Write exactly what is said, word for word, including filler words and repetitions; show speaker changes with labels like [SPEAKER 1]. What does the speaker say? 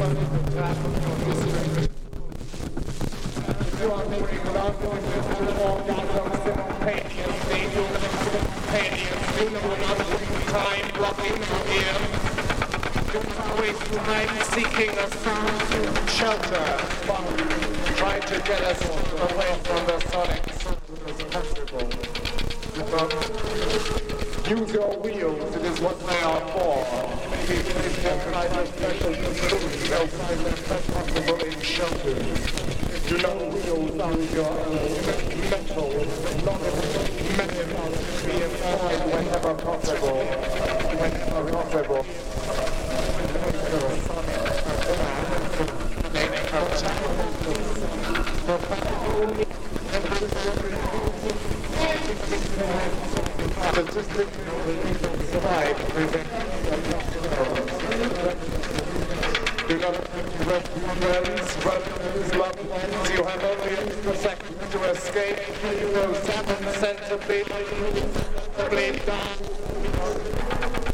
[SPEAKER 1] You are making love going to orgasm simultaneously, simultaneous, you know another time blocking here. Don't waste time seeking a sound shelter, trying to get us away from the sonic as possible. Use your wheels, it is what they are for. Maybe place outside the special facilities, outside the best possible in shelters. Do not wheels on your mental, not mental, be employed whenever possible, whenever possible. Do not rest friends, brothers, loved ones. You have only a second to escape. Those seven centipede bleed down.